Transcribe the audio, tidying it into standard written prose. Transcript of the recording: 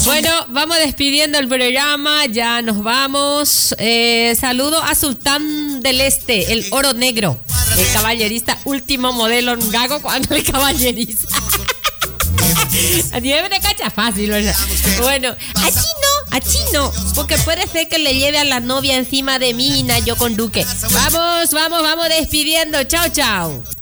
Bueno, vamos despidiendo el programa, ya nos vamos. Saludo a Sultán del Este, el oro negro, el caballerista último modelo en Gago cuando el caballeriza. A ti me cacha fácil, ¿verdad? Bueno, a Chino, porque puede ser que le lleve a la novia encima de mí y yo con Duque. Vamos despidiendo, chao.